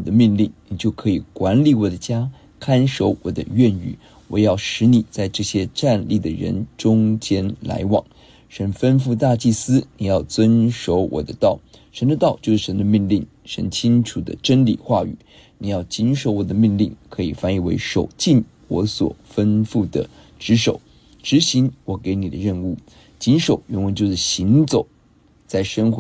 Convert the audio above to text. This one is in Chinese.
的命令，你就可以管理我的家，看守我的院宇。我要使你在这些站立的人中间来往。神吩咐大祭司，你要遵守我的道。神的道就是神的命令，神清楚的真理话语。你要谨守我的命令，可以翻译为守尽我所吩咐的职守，执行我给你的任务。谨守原文就是行走，在生活